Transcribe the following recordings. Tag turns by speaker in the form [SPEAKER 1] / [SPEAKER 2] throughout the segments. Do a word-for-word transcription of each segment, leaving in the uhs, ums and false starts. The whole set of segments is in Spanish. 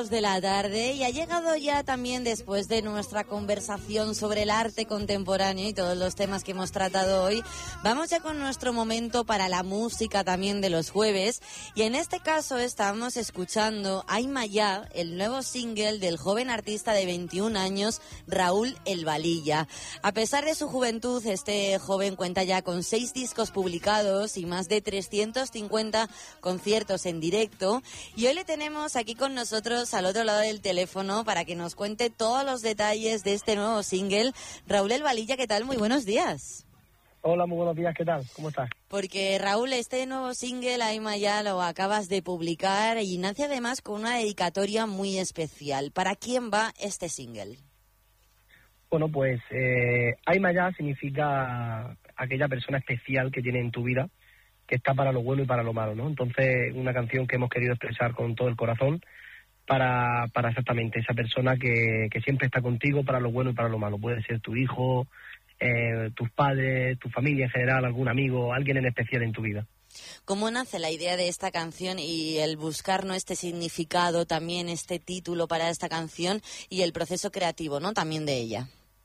[SPEAKER 1] de la tarde y ha llegado ya también, después de nuestra conversación sobre el arte contemporáneo y todos los temas que hemos tratado hoy, vamos ya con nuestro momento para la música también de los jueves, y en este caso estamos escuchando Ay Mayá, el nuevo single del joven artista de veintiún años, Raúl El Valilla. A pesar de su juventud, este joven cuenta ya con seis discos publicados y más de trescientos cincuenta conciertos en directo, y hoy le tenemos aquí con nosotros al otro lado del teléfono para que nos cuente todos los detalles de este nuevo single. Raúl El Valilla, ¿qué tal? Muy buenos días.
[SPEAKER 2] Hola, muy buenos días, ¿qué tal? ¿Cómo estás?
[SPEAKER 1] Porque Raúl, este nuevo single, Ay Mayá, lo acabas de publicar y nace además con una dedicatoria muy especial. ¿Para quién va este single?
[SPEAKER 2] Bueno, pues eh, Ay Mayá significa aquella persona especial que tienes en tu vida, que está para lo bueno y para lo malo, ¿no? Entonces, una canción que hemos querido expresar con todo el corazón para, para exactamente esa persona que, que siempre está contigo para lo bueno y para lo malo. Puede ser tu hijo, eh, tus padres, tu familia en general, algún amigo, alguien en especial en tu vida.
[SPEAKER 1] ¿Cómo nace la idea de esta canción y el buscar, ¿no?, este significado, también este título para esta canción y el proceso creativo, ¿no?, también de ella?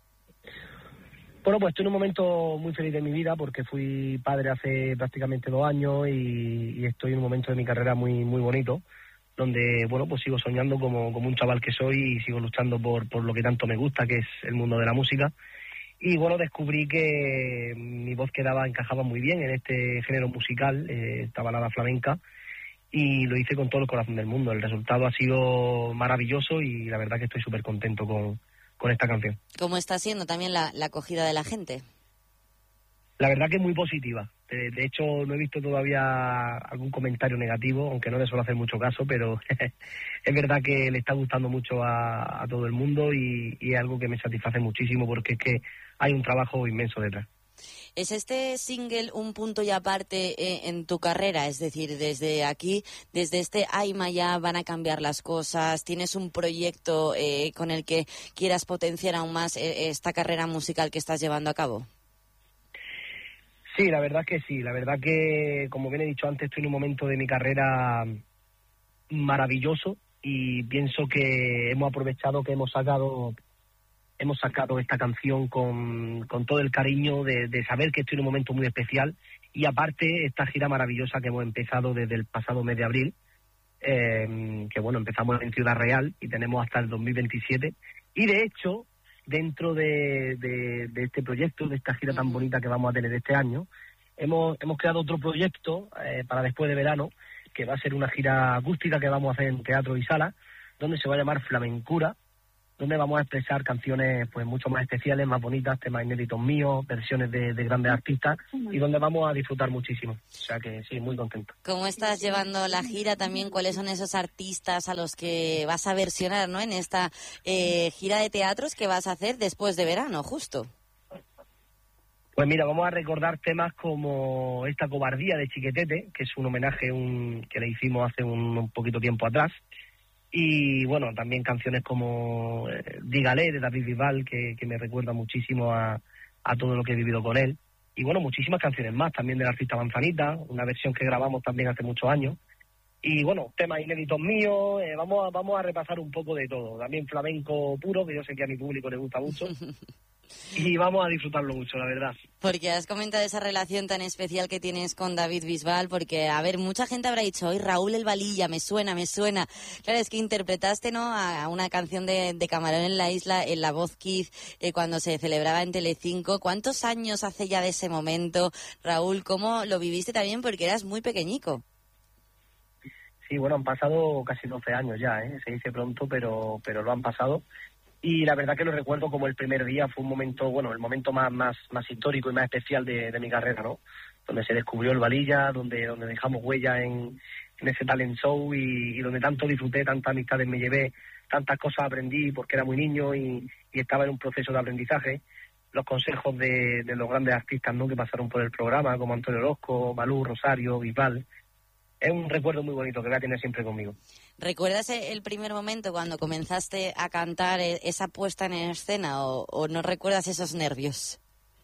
[SPEAKER 2] Bueno, pues estoy en un momento muy feliz de mi vida porque fui padre hace prácticamente dos años y, y estoy en un momento de mi carrera muy muy bonito, donde, bueno, pues sigo soñando como, como un chaval que soy y sigo luchando por, por lo que tanto me gusta, que es el mundo de la música. Y, bueno, descubrí que mi voz quedaba, encajaba muy bien en este género musical, eh, esta balada flamenca, y lo hice con todo el corazón del mundo. El resultado ha sido maravilloso y la verdad que estoy súper contento con, con esta canción.
[SPEAKER 1] ¿Cómo está siendo también la, la acogida de la gente?
[SPEAKER 2] La verdad que es muy positiva. De, de hecho, no he visto todavía algún comentario negativo, aunque no le suelo hacer mucho caso, pero es verdad que le está gustando mucho a, a todo el mundo y, y es algo que me satisface muchísimo porque es que hay un trabajo inmenso detrás.
[SPEAKER 1] ¿Es este single un punto y aparte eh, en tu carrera? Es decir, desde aquí, desde este Ay Mayá van a cambiar las cosas. ¿Tienes un proyecto eh, con el que quieras potenciar aún más eh, esta carrera musical que estás llevando a cabo?
[SPEAKER 2] Sí, la verdad que sí. La verdad que, como bien he dicho antes, estoy en un momento de mi carrera maravilloso y pienso que hemos aprovechado que hemos sacado hemos sacado esta canción con, con todo el cariño de, de saber que estoy en un momento muy especial, y aparte esta gira maravillosa que hemos empezado desde el pasado mes de abril, eh, que bueno, empezamos en Ciudad Real y tenemos hasta el dos mil veintisiete, y de hecho dentro de, de, de este proyecto, de esta gira tan bonita que vamos a tener este año, hemos, hemos creado otro proyecto eh, para después de verano, que va a ser una gira acústica que vamos a hacer en teatro y sala, donde se va a llamar Flamencura, donde vamos a expresar canciones pues mucho más especiales, más bonitas, temas inéditos míos, versiones de, de grandes artistas, y donde vamos a disfrutar muchísimo. O sea que sí, muy contento.
[SPEAKER 1] ¿Cómo estás llevando la gira también? ¿Cuáles son esos artistas a los que vas a versionar, ¿no?, en esta eh, gira de teatros que vas a hacer después de verano, justo?
[SPEAKER 2] Pues mira, vamos a recordar temas como Esta cobardía de Chiquetete, que es un homenaje un, que le hicimos hace un, un poquito tiempo atrás. Y bueno, también canciones como eh, Dígale, de David Bisbal, que, que me recuerda muchísimo a, a todo lo que he vivido con él. Y bueno, muchísimas canciones más, también del artista Manzanita, una versión que grabamos también hace muchos años. Y bueno, temas inéditos míos, eh, vamos, a, vamos a repasar un poco de todo. También flamenco puro, que yo sé que a mi público le gusta mucho. Y vamos a disfrutarlo mucho, la verdad.
[SPEAKER 1] Porque has comentado esa relación tan especial que tienes con David Bisbal, porque, a ver, mucha gente habrá dicho, hoy Raúl El Valilla, me suena, me suena. Claro, es que interpretaste, ¿no?, a una canción de, de Camarón en la Isla, en La Voz Kids, eh, cuando se celebraba en Telecinco. ¿Cuántos años hace ya de ese momento, Raúl? ¿Cómo lo viviste también? Porque eras muy pequeñico.
[SPEAKER 2] Sí, bueno, han pasado casi doce años ya, ¿eh? Se dice pronto, pero, pero lo han pasado. Y la verdad que lo recuerdo como el primer día, fue un momento, bueno, el momento más más más histórico y más especial de, de mi carrera, ¿no? Donde se descubrió el Valilla, donde donde dejamos huella en, en ese talent show y, y donde tanto disfruté, tantas amistades me llevé, tantas cosas aprendí porque era muy niño y, y estaba en un proceso de aprendizaje. Los consejos de, de los grandes artistas, ¿no?, que pasaron por el programa, como Antonio Orozco, Malú, Rosario, Bisbal. Es un recuerdo muy bonito que voy a tener siempre conmigo.
[SPEAKER 1] ¿Recuerdas el primer momento cuando comenzaste a cantar esa puesta en escena o, o no recuerdas esos nervios?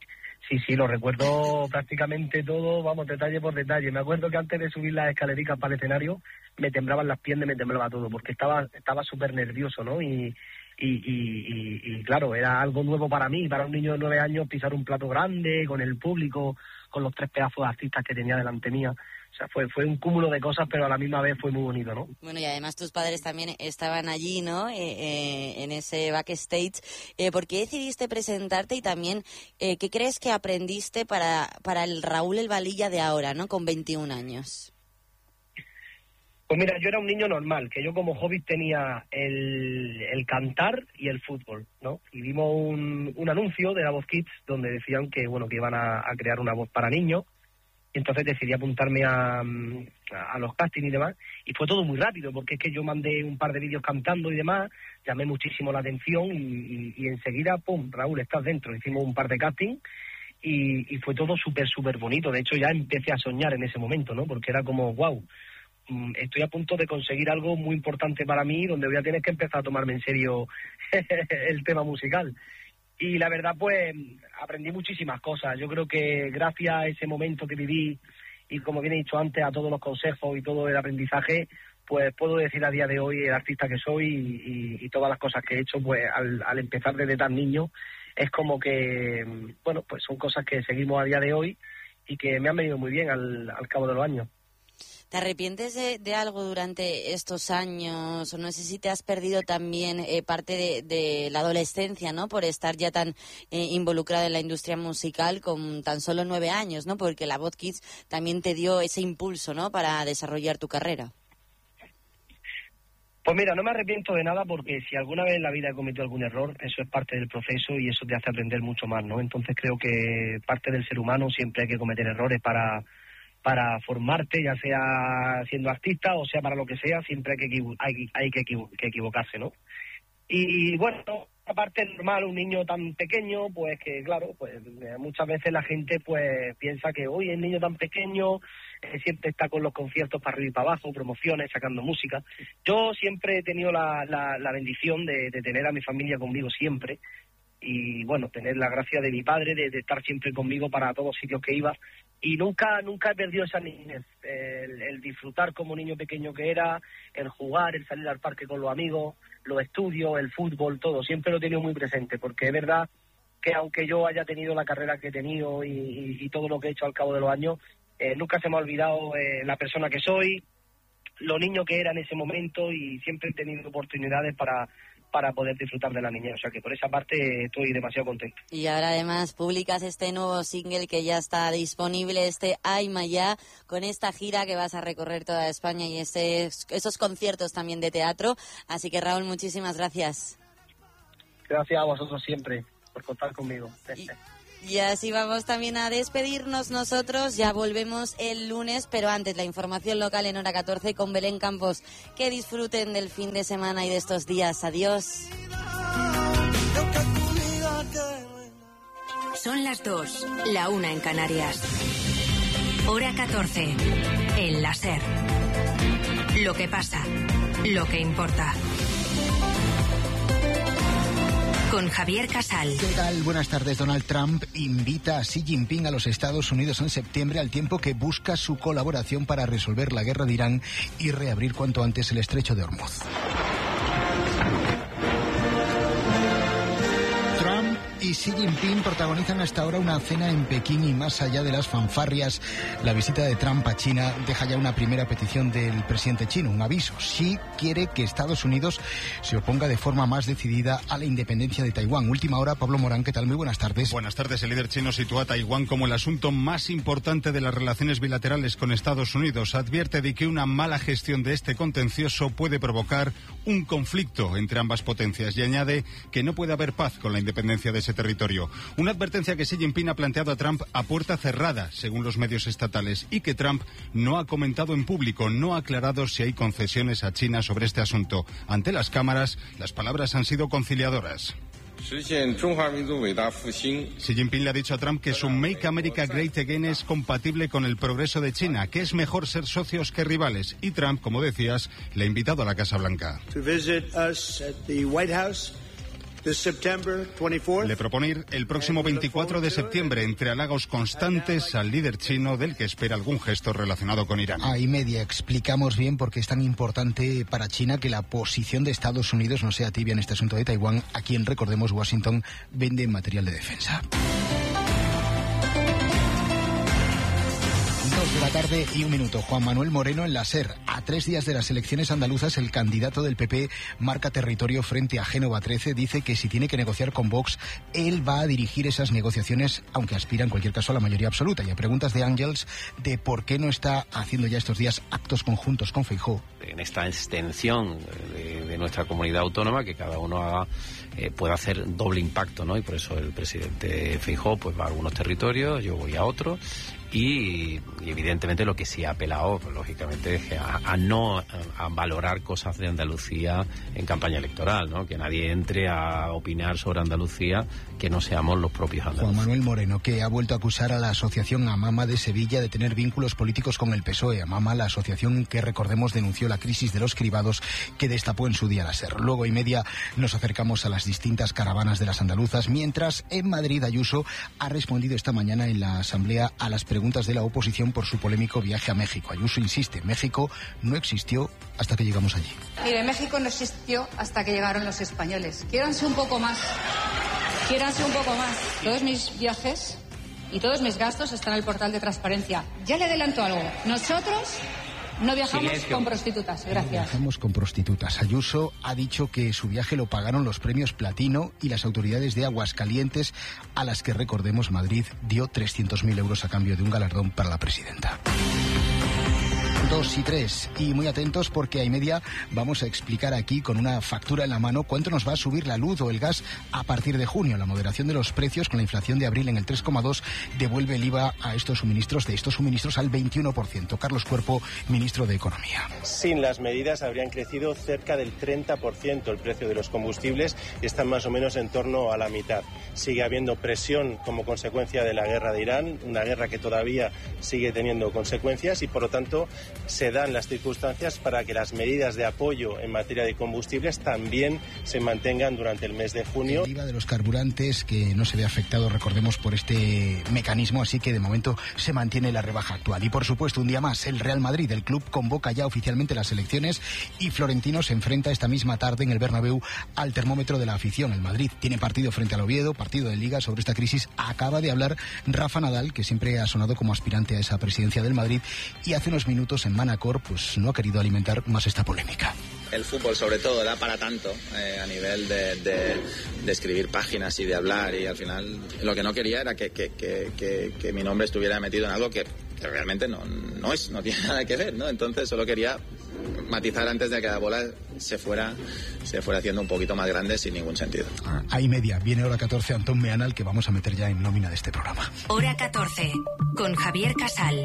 [SPEAKER 2] Sí, sí, lo recuerdo prácticamente todo, vamos, detalle por detalle. Me acuerdo que antes de subir las escalericas para el escenario me temblaban las piernas y me temblaba todo, porque estaba estaba súper nervioso, ¿no? Y, y, y, y, y claro, era algo nuevo para mí, para un niño de nueve años, pisar un plato grande, con el público, con los tres pedazos de artistas que tenía delante mía. O sea, fue fue un cúmulo de cosas, pero a la misma vez fue muy bonito, ¿no?
[SPEAKER 1] Bueno, y además tus padres también estaban allí, ¿no? Eh, eh, en ese backstage. Eh, ¿Por qué decidiste presentarte? Y también, eh, ¿qué crees que aprendiste para, para el Raúl El Valilla de ahora, ¿no? Con veintiún años.
[SPEAKER 2] Pues mira, yo era un niño normal, que yo como hobby tenía el, el cantar y el fútbol, ¿no? Y vimos un, un anuncio de La Voz Kids donde decían que, bueno, que iban a, a crear una voz para niños. Y entonces decidí apuntarme a, a, a los castings y demás, y fue todo muy rápido, porque es que yo mandé un par de vídeos cantando y demás, llamé muchísimo la atención, y, y, y enseguida, pum, Raúl, estás dentro. Hicimos un par de castings, y, y fue todo súper, súper bonito. De hecho, ya empecé a soñar en ese momento, ¿no? Porque era como, wow, estoy a punto de conseguir algo muy importante para mí, donde voy a tener que empezar a tomarme en serio el tema musical. Y la verdad, pues, aprendí muchísimas cosas. Yo creo que gracias a ese momento que viví, y como bien he dicho antes, a todos los consejos y todo el aprendizaje, pues puedo decir a día de hoy el artista que soy, y, y, y todas las cosas que he hecho, pues al, al empezar desde tan niño, es como que, bueno, pues son cosas que seguimos a día de hoy y que me han venido muy bien al, al cabo de los años.
[SPEAKER 1] ¿Te arrepientes de, de algo durante estos años? O no sé si te has perdido también eh, parte de, de la adolescencia, ¿no? Por estar ya tan eh, involucrada en la industria musical con tan solo nueve años, ¿no? Porque La Voz Kids también te dio ese impulso, ¿no? Para desarrollar tu carrera.
[SPEAKER 2] Pues mira, no me arrepiento de nada, porque si alguna vez en la vida he cometido algún error, eso es parte del proceso y eso te hace aprender mucho más, ¿no? Entonces creo que parte del ser humano siempre hay que cometer errores para... para formarte, ya sea siendo artista o sea para lo que sea, siempre hay que, equivo- hay, hay que, equivo- que equivocarse, ¿no? Y bueno, aparte es normal, un niño tan pequeño, pues que claro, pues muchas veces la gente pues piensa que, oye, el niño tan pequeño eh, siempre está con los conciertos para arriba y para abajo, promociones, sacando música. Yo siempre he tenido la, la, la bendición de, de tener a mi familia conmigo siempre, y bueno, tener la gracia de mi padre de, de estar siempre conmigo para todos sitios que iba, y nunca nunca he perdido esa niñez, el, el disfrutar como niño pequeño que era, el jugar, el salir al parque con los amigos, los estudios, el fútbol, todo, siempre lo he tenido muy presente, porque es verdad que aunque yo haya tenido la carrera que he tenido y, y, y todo lo que he hecho al cabo de los años, eh, nunca se me ha olvidado eh, la persona que soy, lo niño que era en ese momento, y siempre he tenido oportunidades para para poder disfrutar de la niñez, o sea que por esa parte estoy demasiado contento.
[SPEAKER 1] Y ahora además publicas este nuevo single que ya está disponible, este Ay Maya, con esta gira que vas a recorrer toda España y ese, esos conciertos también de teatro, así que Raúl, muchísimas gracias.
[SPEAKER 2] Gracias a vosotros siempre por contar conmigo.
[SPEAKER 1] Y... Y así vamos también a despedirnos nosotros, ya volvemos el lunes, pero antes la información local en hora catorce con Belén Campos. Que disfruten del fin de semana y de estos días. Adiós.
[SPEAKER 3] Son las dos, la una en Canarias. Hora catorce, en la SER. Lo que pasa, lo que importa. Con Javier Casal.
[SPEAKER 4] ¿Qué tal? Buenas tardes. Donald Trump invita a Xi Jinping a los Estados Unidos en septiembre, al tiempo que busca su colaboración para resolver la guerra de Irán y reabrir cuanto antes el estrecho de Hormuz. Trump y Xi Jinping protagonizan hasta ahora una cena en Pekín, y más allá de las fanfarrias, la visita de Trump a China deja ya una primera petición del presidente chino, un aviso. Xi quiere que Estados Unidos se oponga de forma más decidida a la independencia de Taiwán. Última hora, Pablo Morán, ¿qué tal? Muy buenas tardes.
[SPEAKER 5] Buenas tardes. El líder chino sitúa a Taiwán como el asunto más importante de las relaciones bilaterales con Estados Unidos. Advierte de que una mala gestión de este contencioso puede provocar un conflicto entre ambas potencias, y añade que no puede haber paz con la independencia de ese territorio. Una advertencia que Xi Jinping ha planteado a Trump a puerta cerrada, según los medios estatales, y que Trump no ha comentado en público, no ha aclarado si hay concesiones a China sobre este asunto. Ante las cámaras, las palabras han sido conciliadoras. Xi Jinping le ha dicho a Trump que su Make America Great Again es compatible con el progreso de China, que es mejor ser socios que rivales. Y Trump, como decías, le ha invitado a la Casa Blanca. Le propone ir el próximo veinticuatro de septiembre entre halagos constantes al líder chino, del que espera algún gesto relacionado con Irán.
[SPEAKER 4] A y media explicamos bien por qué es tan importante para China que la posición de Estados Unidos no sea tibia en este asunto de Taiwán, a quien, recordemos, Washington vende material de defensa. Dos de la tarde y un minuto. Juan Manuel Moreno en la SER. A tres días de las elecciones andaluzas, el candidato del P P marca territorio frente a Génova trece. Dice que si tiene que negociar con Vox, él va a dirigir esas negociaciones, aunque aspira en cualquier caso a la mayoría absoluta. Y a preguntas de Ángels de por qué no está haciendo ya estos días actos conjuntos con Feijóo.
[SPEAKER 6] En esta extensión de, de nuestra comunidad autónoma, que cada uno haga, eh, pueda hacer doble impacto, ¿no? Y por eso el presidente Feijóo pues va a algunos territorios, yo voy a otros. Y, y evidentemente lo que sí ha apelado, pues, lógicamente, es a, a no a, a valorar cosas de Andalucía en campaña electoral, ¿no? Que nadie entre a opinar sobre Andalucía que no seamos los propios andaluces.
[SPEAKER 4] Juan Manuel Moreno, que ha vuelto a acusar a la asociación Amama de Sevilla de tener vínculos políticos con el P S O E. Amama, la asociación que, recordemos, denunció la crisis de los cribados que destapó en su día la SER. Luego y media nos acercamos a las distintas caravanas de las andaluzas, mientras en Madrid Ayuso ha respondido esta mañana en la Asamblea a las preguntas de la oposición por su polémico viaje a México. Ayuso insiste, México no existió hasta que llegamos allí.
[SPEAKER 7] Mire, México no existió hasta que llegaron los españoles. Quiéranse un poco más. Quiéranse un poco más. Todos mis viajes y todos mis gastos están en el portal de transparencia. Ya le adelanto algo. Nosotros no viajamos Silencio. con prostitutas. Gracias.
[SPEAKER 4] No viajamos con prostitutas. Ayuso ha dicho que su viaje lo pagaron los premios Platino y las autoridades de Aguascalientes, a las que, recordemos, Madrid dio trescientos mil euros a cambio de un galardón para la presidenta. Dos y tres, y muy atentos porque a y media vamos a explicar aquí con una factura en la mano cuánto nos va a subir la luz o el gas a partir de junio. La moderación de los precios con la inflación de abril en el tres coma dos devuelve el I V A a estos suministros, de estos suministros al veintiuno por ciento. Carlos Cuerpo, ministro de Economía.
[SPEAKER 8] Sin las medidas habrían crecido cerca del treinta por ciento el precio de los combustibles y están más o menos en torno a la mitad. Sigue habiendo presión como consecuencia de la guerra de Irán, una guerra que todavía sigue teniendo consecuencias y, por lo tanto, se dan las circunstancias para que las medidas de apoyo en materia de combustibles también se mantengan durante el mes de junio.
[SPEAKER 4] El I V A de los carburantes, que no se ve afectado, recordemos, por este mecanismo, así que de momento se mantiene la rebaja actual. Y por supuesto, un día más, el Real Madrid, el club, convoca ya oficialmente las elecciones y Florentino se enfrenta esta misma tarde en el Bernabéu al termómetro de la afición. El Madrid tiene partido frente al Oviedo, partido de Liga. Sobre esta crisis acaba de hablar Rafa Nadal, que siempre ha sonado como aspirante a esa presidencia del Madrid, y hace unos minutos en Manacor pues no ha querido alimentar más esta polémica.
[SPEAKER 9] El fútbol, sobre todo, da para tanto eh, a nivel de, de, de escribir páginas y de hablar, y al final lo que no quería era que, que, que, que, que mi nombre estuviera metido en algo que, que realmente no, no es, no tiene nada que ver, ¿no? Entonces solo quería matizar antes de que la bola se fuera se fuera haciendo un poquito más grande sin ningún sentido.
[SPEAKER 4] Ah, ahí media, viene hora catorce, Antón Meanal, que vamos a meter ya en nómina de este programa.
[SPEAKER 3] Hora catorce, con Javier Casal.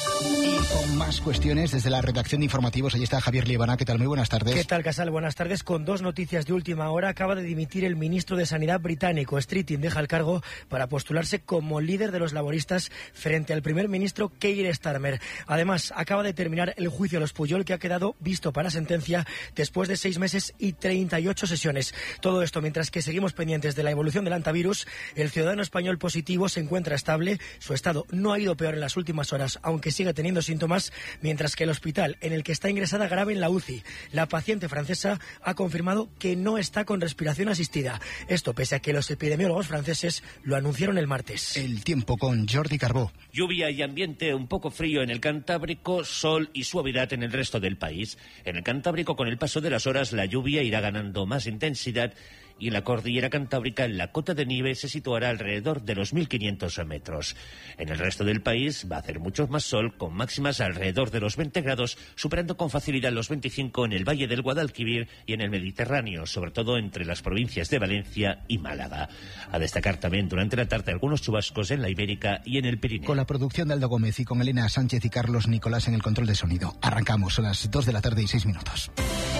[SPEAKER 4] Y con más cuestiones desde la redacción de informativos, allí está Javier Liebana. ¿Qué tal? Muy buenas tardes.
[SPEAKER 10] ¿Qué tal, Casal? Buenas tardes. Con dos noticias de última hora, acaba de dimitir el ministro de Sanidad británico. Streeting deja el cargo para postularse como líder de los laboristas frente al primer ministro Keir Starmer. Además, acaba de terminar el juicio a los Puyol, que ha quedado visto para sentencia después de seis meses y treinta y ocho sesiones. Todo esto mientras que seguimos pendientes de la evolución del antivirus. El ciudadano español positivo se encuentra estable. Su estado no ha ido peor en las últimas horas, aunque sigue teniendo síntomas, mientras que el hospital en el que está ingresada grave en la U C I, la paciente francesa, ha confirmado que no está con respiración asistida. Esto pese a que los epidemiólogos franceses lo anunciaron el martes.
[SPEAKER 4] El tiempo con Jordi Carbó.
[SPEAKER 11] Lluvia y ambiente un poco frío en el Cantábrico, sol y suavidad en el resto del país. En el Cantábrico, con el paso de las horas, la lluvia irá ganando más intensidad, y en la cordillera cantábrica la cota de nieve se situará alrededor de los mil quinientos metros. En el resto del país va a hacer mucho más sol, con máximas alrededor de los veinte grados, superando con facilidad los veinticinco en el Valle del Guadalquivir y en el Mediterráneo, sobre todo entre las provincias de Valencia y Málaga. A destacar también durante la tarde algunos chubascos en la Ibérica y en el Pirineo.
[SPEAKER 4] Con la producción de Aldo Gómez y con Elena Sánchez y Carlos Nicolás en el control de sonido. Arrancamos, son las dos de la tarde y seis minutos.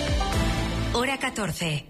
[SPEAKER 3] Hora catorce.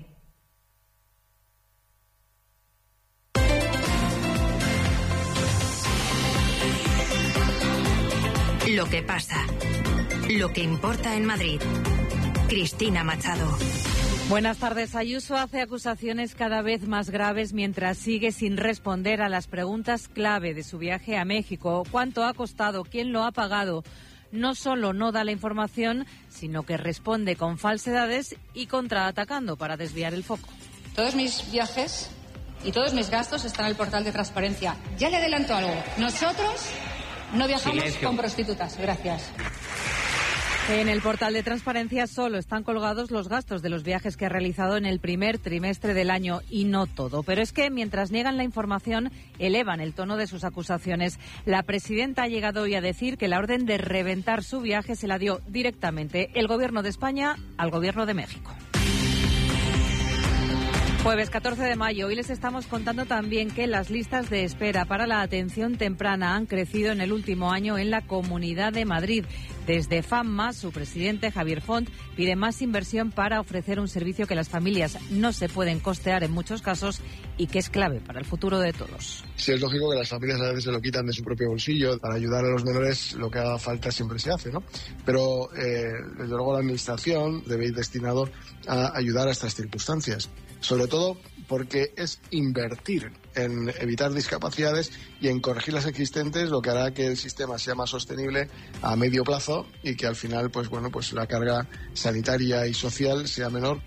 [SPEAKER 3] Lo que pasa, lo que importa en Madrid. Cristina Machado.
[SPEAKER 12] Buenas tardes. Ayuso hace acusaciones cada vez más graves mientras sigue sin responder a las preguntas clave de su viaje a México. ¿Cuánto ha costado? ¿Quién lo ha pagado? No solo no da la información, sino que responde con falsedades y contraatacando para desviar el foco.
[SPEAKER 7] Todos mis viajes y todos mis gastos están en el portal de transparencia. Ya le adelanto algo. Nosotros no viajamos Silencio. con prostitutas. Gracias.
[SPEAKER 12] En el portal de transparencia solo están colgados los gastos de los viajes que ha realizado en el primer trimestre del año y no todo. Pero es que mientras niegan la información, elevan el tono de sus acusaciones. La presidenta ha llegado hoy a decir que la orden de reventar su viaje se la dio directamente el Gobierno de España al Gobierno de México. Jueves catorce de mayo. Hoy les estamos contando también que las listas de espera para la atención temprana han crecido en el último año en la Comunidad de Madrid. Desde FAMMA, su presidente Javier Font pide más inversión para ofrecer un servicio que las familias no se pueden costear en muchos casos y que es clave para el futuro de todos.
[SPEAKER 13] Sí, es lógico que las familias a veces se lo quitan de su propio bolsillo. Para ayudar a los menores lo que haga falta siempre se hace, ¿no? Pero eh, desde luego la administración debe ir destinado a ayudar a estas circunstancias. Sobre todo porque es invertir en evitar discapacidades y en corregir las existentes, lo que hará que el sistema sea más sostenible a medio plazo y que al final, pues bueno, pues la carga sanitaria y social sea menor.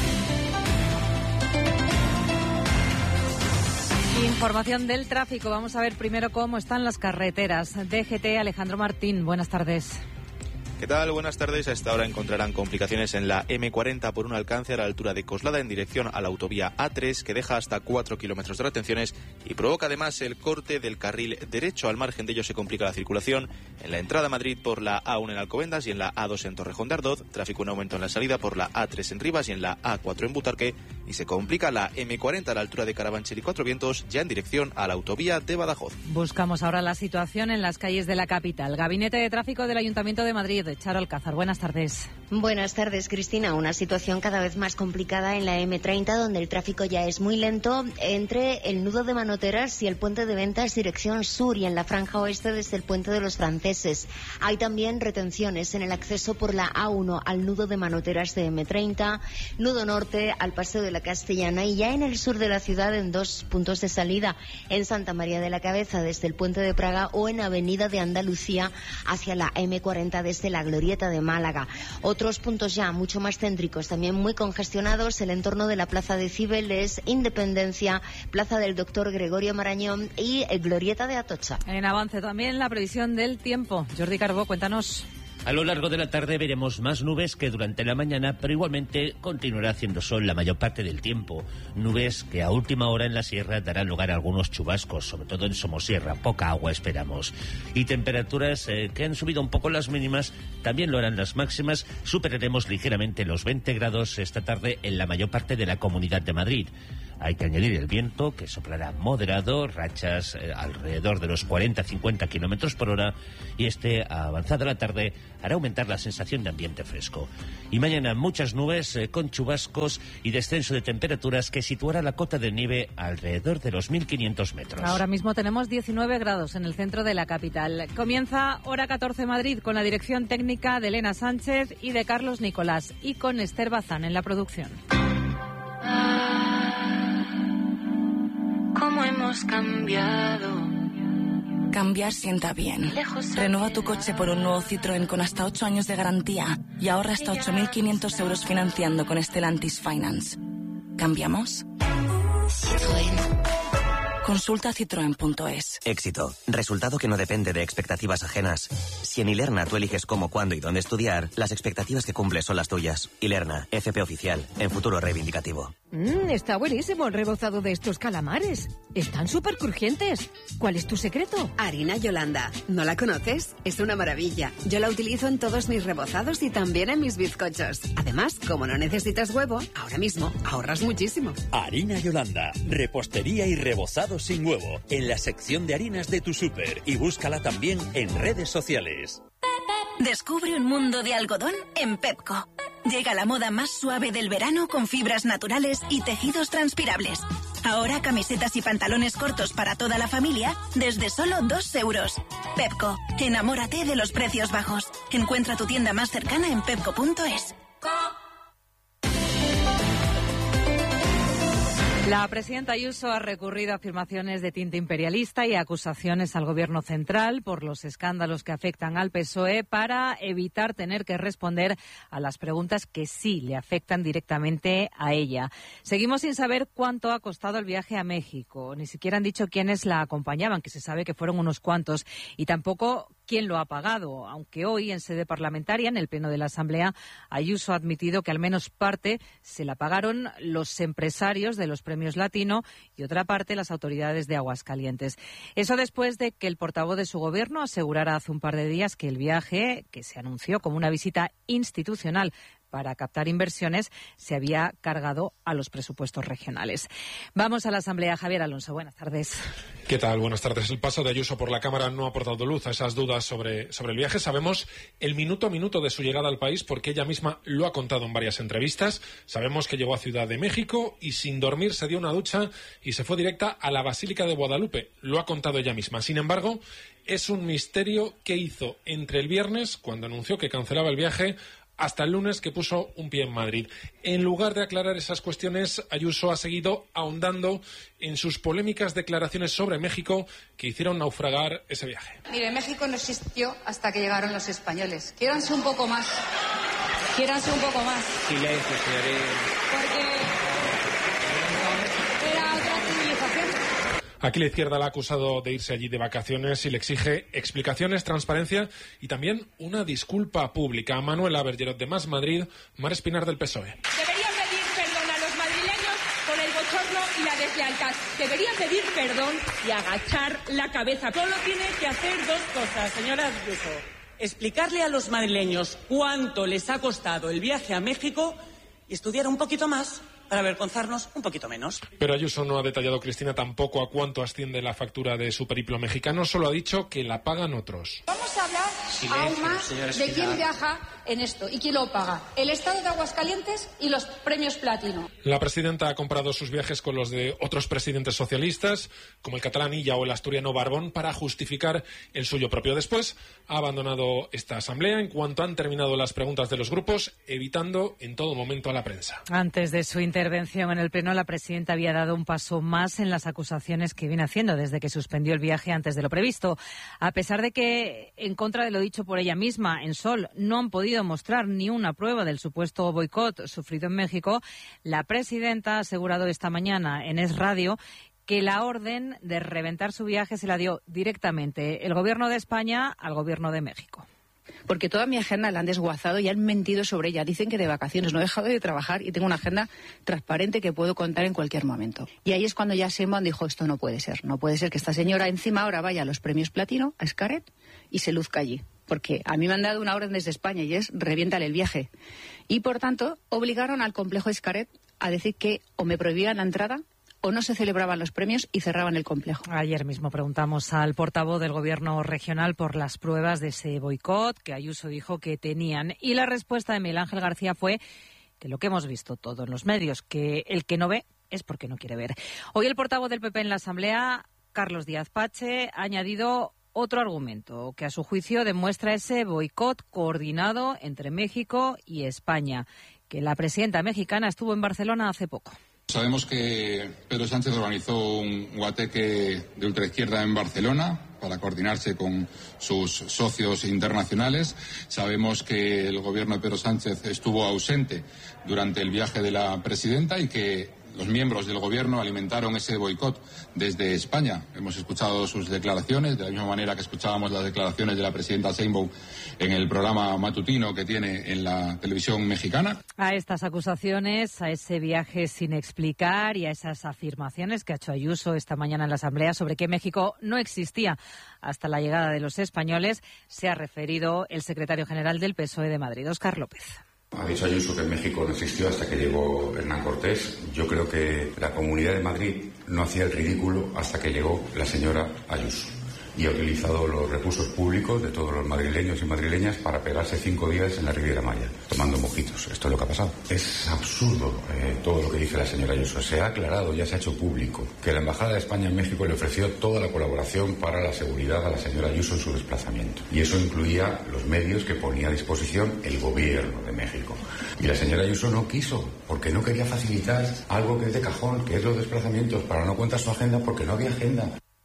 [SPEAKER 12] Información del tráfico. Vamos a ver primero cómo están las carreteras. D G T, Alejandro Martín, buenas tardes.
[SPEAKER 14] ¿Qué tal? Buenas tardes. A esta hora encontrarán complicaciones en la eme cuarenta por un alcance a la altura de Coslada en dirección a la autovía A tres, que deja hasta cuatro kilómetros de retenciones y provoca además el corte del carril derecho. Al margen de ello se complica la circulación en la entrada a Madrid por la A uno en Alcobendas y en la A dos en Torrejón de Ardoz. Tráfico en aumento en la salida por la A tres en Rivas y en la A cuatro en Butarque. Y se complica la eme cuarenta a la altura de Carabanchel y Cuatro Vientos, ya en dirección a la autovía de Badajoz.
[SPEAKER 12] Buscamos ahora la situación en las calles de la capital. Gabinete de Tráfico del Ayuntamiento de Madrid. Charo Alcázar, buenas tardes.
[SPEAKER 15] Buenas tardes, Cristina. Una situación cada vez más complicada en la eme treinta, donde el tráfico ya es muy lento entre el nudo de Manoteras y el puente de Ventas dirección sur, y en la franja oeste desde el puente de los Franceses. Hay también retenciones en el acceso por la A uno al nudo de Manoteras de eme treinta, nudo norte al Paseo de la Castellana, y ya en el sur de la ciudad en dos puntos de salida, en Santa María de la Cabeza desde el puente de Praga o en Avenida de Andalucía hacia la eme cuarenta desde la Glorieta de Málaga. Otros puntos ya mucho más céntricos, también muy congestionados, el entorno de la Plaza de Cibeles, Independencia, Plaza del Doctor Gregorio Marañón y Glorieta de Atocha.
[SPEAKER 12] En avance también la previsión del tiempo. Jordi Carbó, cuéntanos.
[SPEAKER 11] A lo largo de la tarde veremos más nubes que durante la mañana, pero igualmente continuará haciendo sol la mayor parte del tiempo. Nubes que a última hora en la sierra darán lugar a algunos chubascos, sobre todo en Somosierra. Poca agua esperamos. Y temperaturas eh, que han subido un poco las mínimas, también lo harán las máximas. Superaremos ligeramente los veinte grados esta tarde en la mayor parte de la Comunidad de Madrid. Hay que añadir el viento, que soplará moderado, rachas eh, alrededor de los cuarenta a cincuenta kilómetros por hora, y este, a avanzada la tarde, hará aumentar la sensación de ambiente fresco. Y mañana muchas nubes eh, con chubascos y descenso de temperaturas que situará la cota de nieve alrededor de los mil quinientos metros.
[SPEAKER 12] Ahora mismo tenemos diecinueve grados en el centro de la capital. Comienza Hora catorce Madrid con la dirección técnica de Elena Sánchez y de Carlos Nicolás, y con Esther Bazán en la producción.
[SPEAKER 16] ¿Cómo hemos cambiado?
[SPEAKER 17] Cambiar sienta bien. Renueva tu coche por un nuevo Citroën con hasta ocho años de garantía y ahorra hasta ocho mil quinientos euros financiando con Stellantis Finance. ¿Cambiamos?
[SPEAKER 16] Citroën.
[SPEAKER 17] Consulta citroen punto es.
[SPEAKER 18] Éxito. Resultado que no depende de expectativas ajenas. Si en Ilerna tú eliges cómo, cuándo y dónde estudiar, las expectativas que cumples son las tuyas. Ilerna, F P oficial, en futuro reivindicativo.
[SPEAKER 19] Mmm, está buenísimo el rebozado de estos calamares. Están súper crujientes. ¿Cuál es tu secreto?
[SPEAKER 20] Harina Yolanda. ¿No la conoces? Es una maravilla. Yo la utilizo en todos mis rebozados y también en mis bizcochos. Además, como no necesitas huevo, ahora mismo ahorras muchísimo.
[SPEAKER 21] Harina Yolanda. Repostería y rebozado sin huevo. En la sección de harinas de tu súper. Y búscala también en redes sociales.
[SPEAKER 22] Descubre un mundo de algodón en Pepco. Llega la moda más suave del verano con fibras naturales y tejidos transpirables. Ahora camisetas y pantalones cortos para toda la familia desde solo dos euros. Pepco, enamórate de los precios bajos. Encuentra tu tienda más cercana en pepco punto es.
[SPEAKER 12] La presidenta Ayuso ha recurrido a afirmaciones de tinte imperialista y acusaciones al Gobierno central por los escándalos que afectan al P S O E para evitar tener que responder a las preguntas que sí le afectan directamente a ella. Seguimos sin saber cuánto ha costado el viaje a México. Ni siquiera han dicho quiénes la acompañaban, que se sabe que fueron unos cuantos, y tampoco quién lo ha pagado, aunque hoy en sede parlamentaria, en el Pleno de la Asamblea, Ayuso ha admitido que al menos parte se la pagaron los empresarios de los premios Latino y otra parte las autoridades de Aguascalientes. Eso después de que el portavoz de su gobierno asegurara hace un par de días que el viaje, que se anunció como una visita institucional para captar inversiones, se había cargado a los presupuestos regionales. Vamos a la Asamblea. Javier Alonso, buenas tardes.
[SPEAKER 1] ¿Qué tal? Buenas tardes. El paso de Ayuso por la Cámara no ha aportado luz a esas dudas sobre, sobre el viaje. Sabemos el minuto a minuto de su llegada al país porque ella misma lo ha contado en varias entrevistas. Sabemos que llegó a Ciudad de México y sin dormir se dio una ducha y se fue directa a la Basílica de Guadalupe. Lo ha contado ella misma. Sin embargo, es un misterio qué hizo entre el viernes, cuando anunció que cancelaba el viaje, hasta el lunes que puso un pie en Madrid. En lugar de aclarar esas cuestiones, Ayuso ha seguido ahondando en sus polémicas declaraciones sobre México que hicieron naufragar ese viaje.
[SPEAKER 7] Mire, México no existió hasta que llegaron los españoles. Quiéranse un poco más. Quiéranse un poco más.
[SPEAKER 6] Silencio, señoría.
[SPEAKER 7] Porque era otra civilización.
[SPEAKER 1] Aquí la izquierda la ha acusado de irse allí de vacaciones y le exige explicaciones, transparencia y también una disculpa pública. A Manuel Abergerot de Más Madrid, Mar Espinar del P S O E.
[SPEAKER 2] Deberían pedir perdón a los madrileños por el bochorno y la deslealtad. Deberían pedir perdón y agachar la cabeza. Solo tiene que hacer dos cosas, señora Ayuso. Explicarle a los madrileños cuánto les ha costado el viaje a México y estudiar un poquito más para avergonzarnos un poquito menos.
[SPEAKER 1] Pero Ayuso no ha detallado, Cristina, tampoco a cuánto asciende la factura de su periplo mexicano, solo ha dicho que la pagan otros.
[SPEAKER 7] Vamos a hablar
[SPEAKER 6] Silencio,
[SPEAKER 7] aún más de quién viaja en esto y quién lo paga. El Estado de Aguascalientes y los premios Platino.
[SPEAKER 1] La presidenta ha comprado sus viajes con los de otros presidentes socialistas, como el catalán Illa o el asturiano Barbón, para justificar el suyo propio. Después ha abandonado esta asamblea en cuanto han terminado las preguntas de los grupos, evitando en todo momento a la prensa.
[SPEAKER 12] Antes de su intervención en el Pleno, la presidenta había dado un paso más en las acusaciones que viene haciendo desde que suspendió el viaje antes de lo previsto. A pesar de que, en contra de lo dicho por ella misma, en Sol no han podido mostrar ni una prueba del supuesto boicot sufrido en México, la presidenta ha asegurado esta mañana en Es Radio que la orden de reventar su viaje se la dio directamente el Gobierno de España al Gobierno de México.
[SPEAKER 23] Porque toda mi agenda la han desguazado y han mentido sobre ella. Dicen que de vacaciones no he dejado de trabajar y tengo una agenda transparente que puedo contar en cualquier momento. Y ahí es cuando ya Sheinbaum dijo, esto no puede ser. No puede ser que esta señora encima ahora vaya a los premios Platino, a Xcaret, y se luzca allí. Porque a mí me han dado una orden desde España y es reviéntale el viaje. Y por tanto, obligaron al complejo Xcaret a decir que o me prohibían la entrada o no se celebraban los premios y cerraban el complejo.
[SPEAKER 12] Ayer mismo preguntamos al portavoz del Gobierno regional por las pruebas de ese boicot que Ayuso dijo que tenían. Y la respuesta de Miguel Ángel García fue que lo que hemos visto todo en los medios, que el que no ve es porque no quiere ver. Hoy el portavoz del P P en la Asamblea, Carlos Díaz Pache, ha añadido otro argumento que a su juicio demuestra ese boicot coordinado entre México y España, que la presidenta mexicana estuvo en Barcelona hace poco.
[SPEAKER 24] Sabemos que Pedro Sánchez organizó un guateque de ultraizquierda en Barcelona para coordinarse con sus socios internacionales. Sabemos que el gobierno de Pedro Sánchez estuvo ausente durante el viaje de la presidenta y que los miembros del gobierno alimentaron ese boicot desde España. Hemos escuchado sus declaraciones, de la misma manera que escuchábamos las declaraciones de la presidenta Sheinbaum en el programa matutino que tiene en la televisión mexicana.
[SPEAKER 12] A estas acusaciones, a ese viaje sin explicar y a esas afirmaciones que ha hecho Ayuso esta mañana en la Asamblea sobre que México no existía hasta la llegada de los españoles, se ha referido el secretario general del P S O E de Madrid, Óscar López.
[SPEAKER 25] Ha dicho Ayuso que México no existió hasta que llegó Hernán Cortés. Yo creo que la Comunidad de Madrid no hacía el ridículo hasta que llegó la señora Ayuso. y ha utilizado los recursos públicos de todos los madrileños y madrileñas para pegarse cinco días en la Riviera Maya, tomando mojitos. Esto es lo que ha pasado. Es absurdo eh, todo lo que dice la señora Ayuso. Se ha aclarado, ya se ha hecho público, que la Embajada de España en México le ofreció toda la colaboración para la seguridad a la señora Ayuso en su desplazamiento. Y eso incluía los medios que ponía a disposición el gobierno de México. Y la señora Ayuso no quiso, porque no quería facilitar algo que es de cajón, que es los desplazamientos, para no contar su agenda, porque no había agenda.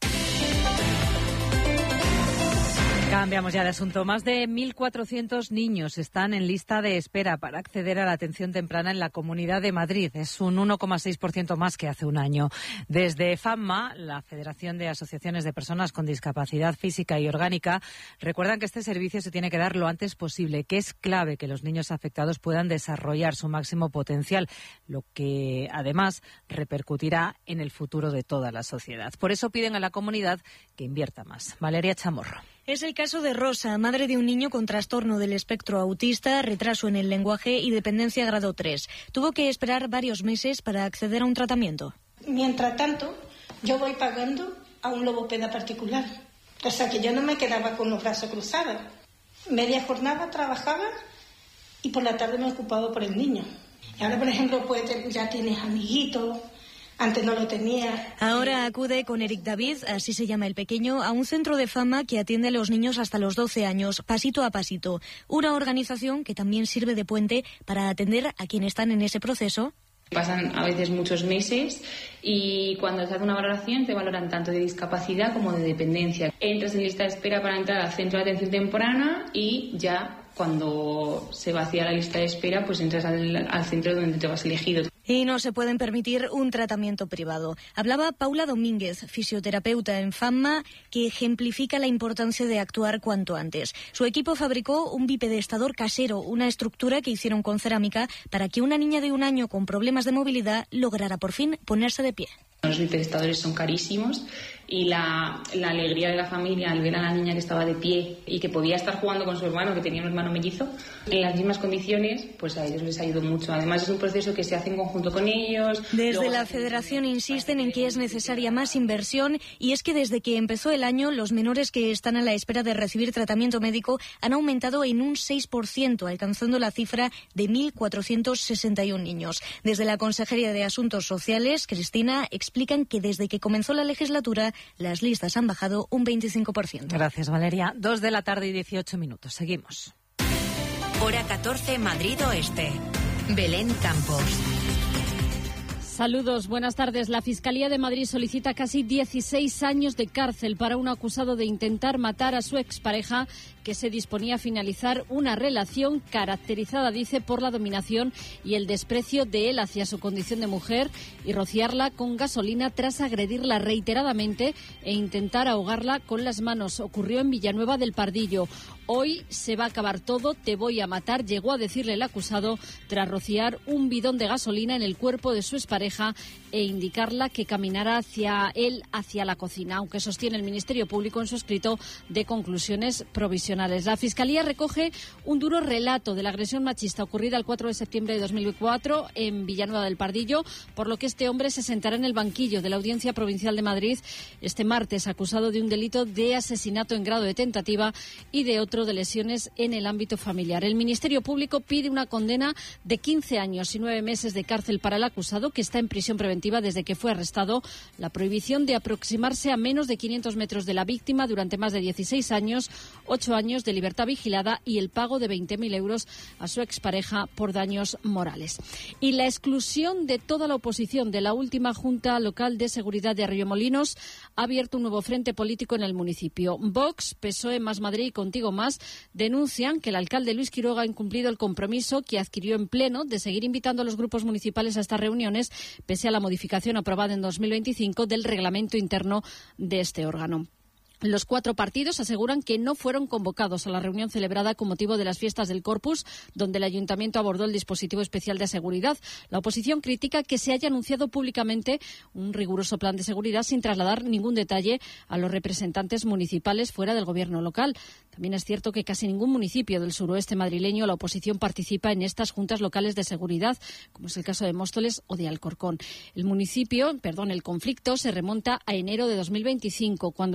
[SPEAKER 12] Cambiamos ya de asunto. Más de mil cuatrocientos niños están en lista de espera para acceder a la atención temprana en la Comunidad de Madrid. Es un uno coma seis por ciento más que hace un año. Desde FAMMA, la Federación de Asociaciones de Personas con Discapacidad Física y Orgánica, recuerdan que este servicio se tiene que dar lo antes posible, que es clave que los niños afectados puedan desarrollar su máximo potencial, lo que además repercutirá en el futuro de toda la sociedad. Por eso piden a la comunidad que invierta más. Valeria Chamorro.
[SPEAKER 4] Es el caso de Rosa, madre de un niño con trastorno del espectro autista, retraso en el lenguaje y dependencia grado tres. Tuvo que esperar varios meses para acceder a un tratamiento.
[SPEAKER 5] Mientras tanto, yo voy pagando a un logopeda particular. O sea que yo no me quedaba con los brazos cruzados. Media jornada trabajaba y por la tarde me ocupaba por el niño. Y ahora, por ejemplo, pues ya tienes amiguitos. Antes no lo tenía.
[SPEAKER 4] Ahora acude con Eric David, así se llama el pequeño, a un centro de FAMMA que atiende a los niños hasta los doce años, pasito a pasito. Una organización que también sirve de puente para atender a quienes están en ese proceso.
[SPEAKER 8] Pasan a veces muchos meses y cuando se hace una valoración te valoran tanto de discapacidad como de dependencia. Entras en lista de espera para entrar al centro de atención temprana y ya cuando se vacía la lista de espera pues entras al, al centro donde te vas elegido.
[SPEAKER 4] Y no se pueden permitir un tratamiento privado. Hablaba Paula Domínguez, fisioterapeuta en FAMMA, que ejemplifica la importancia de actuar cuanto antes. Su equipo fabricó un bipedestador casero, una estructura que hicieron con cerámica para que una niña de un año con problemas de movilidad lograra por fin ponerse de pie.
[SPEAKER 8] Los bipedestadores son carísimos y la, la alegría de la familia al ver a la niña que estaba de pie y que podía estar jugando con su hermano, que tenía un hermano mellizo, en las mismas condiciones, pues a ellos les ayudó mucho. Además es un proceso que se hace en conjunto con ellos.
[SPEAKER 4] Desde
[SPEAKER 8] Luego...
[SPEAKER 4] la Federación insisten en que es necesaria más inversión y es que desde que empezó el año los menores que están a la espera de recibir tratamiento médico han aumentado en un seis por ciento, alcanzando la cifra de mil cuatrocientos sesenta y uno niños. Desde la Consejería de Asuntos Sociales, Cristina, explican que desde que comenzó la legislatura las listas han bajado un veinticinco por ciento.
[SPEAKER 12] Gracias, Valeria. Dos de la tarde y dieciocho minutos. Seguimos.
[SPEAKER 3] Hora catorce, Madrid Oeste. Belén Campos.
[SPEAKER 9] Saludos, buenas tardes. La Fiscalía de Madrid solicita casi dieciséis años de cárcel para un acusado de intentar matar a su expareja que se disponía a finalizar una relación caracterizada, dice, por la dominación y el desprecio de él hacia su condición de mujer y rociarla con gasolina tras agredirla reiteradamente e intentar ahogarla con las manos. Ocurrió en Villanueva del Pardillo. Hoy se va a acabar todo, te voy a matar, llegó a decirle el acusado tras rociar un bidón de gasolina en el cuerpo de su expareja e indicarla que caminara hacia él, hacia la cocina, aunque sostiene el Ministerio Público en su escrito de conclusiones provisionales. La Fiscalía recoge un duro relato de la agresión machista ocurrida el cuatro de septiembre de dos mil cuatro en Villanueva del Pardillo, por lo que este hombre se sentará en el banquillo de la Audiencia Provincial de Madrid este martes, acusado de un delito de asesinato en grado de tentativa y de otro de lesiones en el ámbito familiar. El Ministerio Público pide una condena de quince años y nueve meses de cárcel para el acusado, que está en prisión preventiva desde que fue arrestado, la prohibición de aproximarse a menos de quinientos metros de la víctima durante más de dieciséis años, ocho años de libertad vigilada y el pago de veinte mil euros a su expareja por daños morales. Y la exclusión de toda la oposición de la última Junta Local de Seguridad de Arroyomolinos ha abierto un nuevo frente político en el municipio. Vox, P S O E, Más Madrid y Contigo Más denuncian que el alcalde Luis Quiroga ha incumplido el compromiso que adquirió en pleno de seguir invitando a los grupos municipales a estas reuniones, pese a la modificación aprobada en dos mil veinticinco del reglamento interno de este órgano. Los cuatro partidos aseguran que no fueron convocados a la reunión celebrada con motivo de las fiestas del Corpus, donde el Ayuntamiento abordó el dispositivo especial de seguridad. La oposición critica que se haya anunciado públicamente un riguroso plan de seguridad sin trasladar ningún detalle a los representantes municipales fuera del gobierno local. También es cierto que casi ningún municipio del suroeste madrileño la oposición participa en estas juntas locales de seguridad, como es el caso de Móstoles o de Alcorcón. El municipio, perdón, el conflicto se remonta a enero de dos mil veinticinco, cuando el Ejecutivo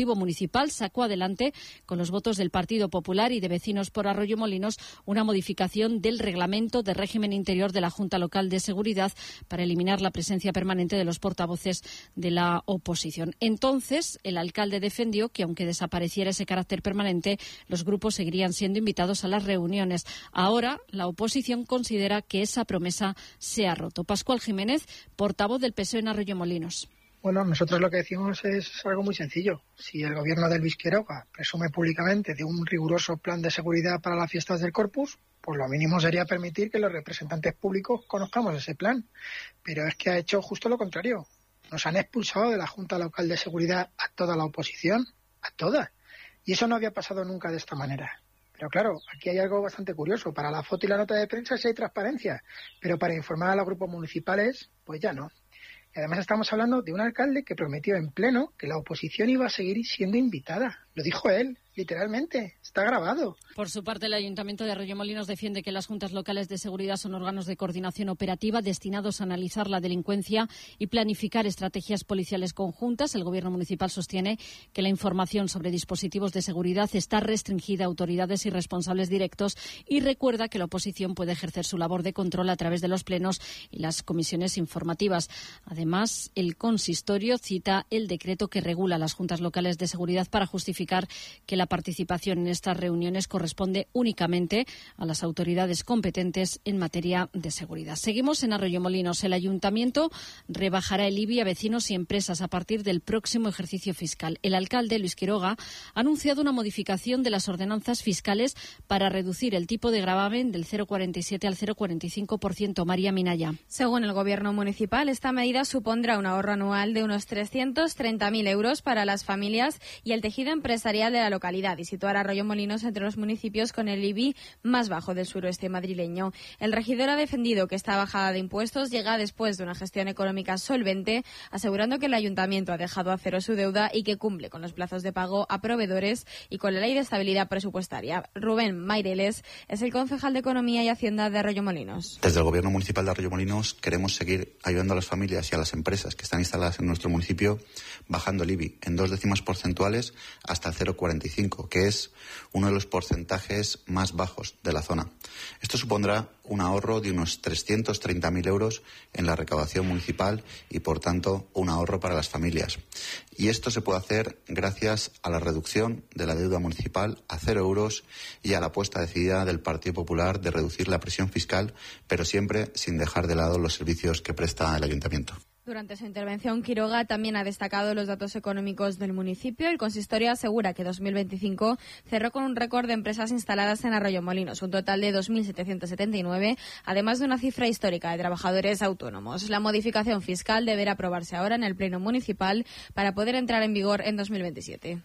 [SPEAKER 9] Ejecutivo Municipal sacó adelante, con los votos del Partido Popular y de Vecinos por Arroyomolinos, una modificación del reglamento de régimen interior de la Junta Local de Seguridad para eliminar la presencia permanente de los portavoces de la oposición. Entonces, el alcalde defendió que, aunque desapareciera ese carácter permanente, los grupos seguirían siendo invitados a las reuniones. Ahora, la oposición considera que esa promesa se ha roto. Pascual Jiménez, portavoz del P S O E en Arroyomolinos.
[SPEAKER 10] Bueno, nosotros lo que decimos es algo muy sencillo. Si el gobierno de Luis Quiroga presume públicamente de un riguroso plan de seguridad para las fiestas del Corpus, pues lo mínimo sería permitir que los representantes públicos conozcamos ese plan. Pero es que ha hecho justo lo contrario. Nos han expulsado de la Junta Local de Seguridad a toda la oposición, a todas. Y eso no había pasado nunca de esta manera. Pero claro, aquí hay algo bastante curioso. Para la foto y la nota de prensa sí hay transparencia, pero para informar a los grupos municipales, pues ya no. Y además estamos hablando de un alcalde que prometió en pleno que la oposición iba a seguir siendo invitada. Lo dijo él, literalmente. Está grabado.
[SPEAKER 9] Por su parte, el Ayuntamiento de Arroyomolinos defiende que las juntas locales de seguridad son órganos de coordinación operativa destinados a analizar la delincuencia y planificar estrategias policiales conjuntas. El Gobierno municipal sostiene que la información sobre dispositivos de seguridad está restringida a autoridades y responsables directos y recuerda que la oposición puede ejercer su labor de control a través de los plenos y las comisiones informativas. Además, el consistorio cita el decreto que regula las juntas locales de seguridad para justificar que la participación en estas reuniones corresponde únicamente a las autoridades competentes en materia de seguridad. Seguimos en Arroyomolinos. El Ayuntamiento rebajará el I B I a vecinos y empresas a partir del próximo ejercicio fiscal. El alcalde, Luis Quiroga, ha anunciado una modificación de las ordenanzas fiscales para reducir el tipo de gravamen del cero coma cuarenta y siete al cero coma cuarenta y cinco por ciento. María Minaya.
[SPEAKER 11] Según el Gobierno municipal, esta medida supondrá un ahorro anual de unos trescientos treinta mil euros para las familias y el tejido empresarial de la localidad y situar a Arroyomolinos entre los municipios con el I B I más bajo del suroeste madrileño. El regidor ha defendido que esta bajada de impuestos llega después de una gestión económica solvente, asegurando que el ayuntamiento ha dejado a cero su deuda y que cumple con los plazos de pago a proveedores y con la ley de estabilidad presupuestaria. Rubén Maireles es el concejal de Economía y Hacienda de Arroyomolinos.
[SPEAKER 13] Desde el Gobierno municipal de Arroyomolinos queremos seguir ayudando a las familias y a las empresas que están instaladas en nuestro municipio, bajando el I B I en dos décimas porcentuales hasta el cero coma cuarenta y cinco, que es uno de los porcentajes más bajos de la zona. Esto supondrá un ahorro de unos trescientos treinta mil euros en la recaudación municipal y, por tanto, un ahorro para las familias. Y esto se puede hacer gracias a la reducción de la deuda municipal a cero euros y a la apuesta decidida del Partido Popular de reducir la presión fiscal, pero siempre sin dejar de lado los servicios que presta el Ayuntamiento.
[SPEAKER 11] Durante su intervención, Quiroga también ha destacado los datos económicos del municipio. El consistorio asegura que dos mil veinticinco cerró con un récord de empresas instaladas en Arroyomolinos, un total de dos mil setecientos setenta y nueve, además de una cifra histórica de trabajadores autónomos. La modificación fiscal deberá aprobarse ahora en el Pleno Municipal para poder entrar en vigor en dos mil veintisiete.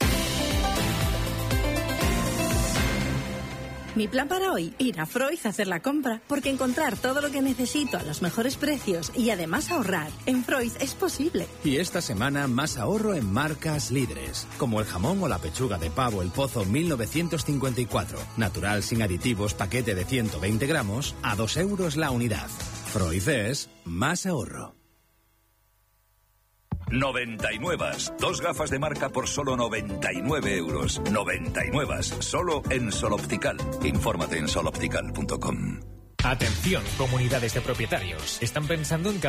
[SPEAKER 14] Mi plan para hoy, ir a Freud a hacer la compra, porque encontrar todo lo que necesito a los mejores precios y además ahorrar en Freud es posible.
[SPEAKER 15] Y esta semana más ahorro en marcas líderes, como el jamón o la pechuga de pavo El Pozo mil novecientos cincuenta y cuatro, natural sin aditivos, paquete de ciento veinte gramos, a dos euros la unidad. Freud es más ahorro.
[SPEAKER 26] noventa y nueve. Dos gafas de marca por solo noventa y nueve euros. noventa y nueve. Solo en Sol Optical. Infórmate en sol optical punto com.
[SPEAKER 27] Atención, comunidades de propietarios. ¿Están pensando en cambiar